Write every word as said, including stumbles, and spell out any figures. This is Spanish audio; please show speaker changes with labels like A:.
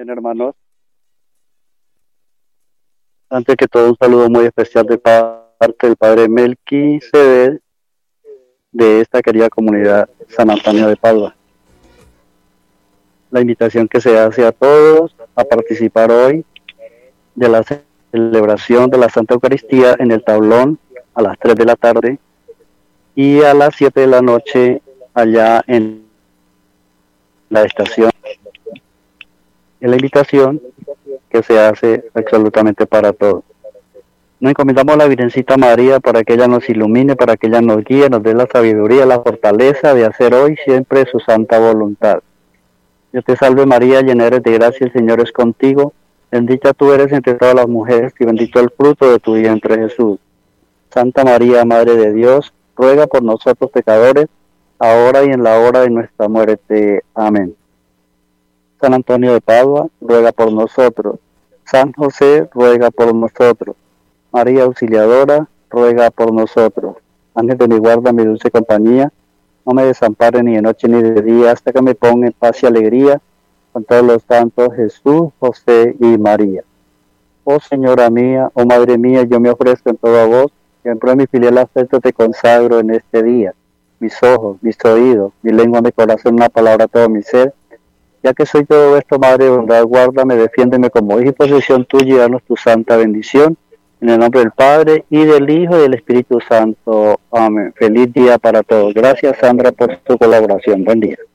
A: Bien, hermanos, antes que todo un saludo muy especial de parte del Padre Melquisedec de esta querida comunidad San Antonio de Padua. La invitación que se hace a todos a participar hoy de la celebración de la Santa Eucaristía en el tablón a las tres de la tarde y a las siete de la noche allá en la estación. Es la invitación que se hace absolutamente para todos. Nos encomendamos a la Virgencita María para que ella nos ilumine, para que ella nos guíe, nos dé la sabiduría, la fortaleza de hacer hoy siempre su santa voluntad. Dios te salve María, llena eres de gracia, el Señor es contigo. Bendita tú eres entre todas las mujeres y bendito el fruto de tu vientre Jesús. Santa María, Madre de Dios, ruega por nosotros pecadores, ahora y en la hora de nuestra muerte. Amén. San Antonio de Padua, ruega por nosotros. San José, ruega por nosotros. María Auxiliadora, ruega por nosotros. Ángel de mi guarda, mi dulce compañía, no me desampare ni de noche ni de día, hasta que me ponga en paz y alegría, con todos los santos Jesús, José y María. Oh Señora mía, oh Madre mía, yo me ofrezco en todo a vos, y en pro de mi filial afecto te consagro en este día, mis ojos, mis oídos, mi lengua, mi corazón, una palabra, todo mi ser, ya que soy todo esto, Madre de bondad, guárdame, defiéndeme como hijo y posesión tuya y danos tu santa bendición. En el nombre del Padre, y del Hijo, y del Espíritu Santo. Amén. Feliz día para todos. Gracias, Sandra, por tu colaboración. Buen día.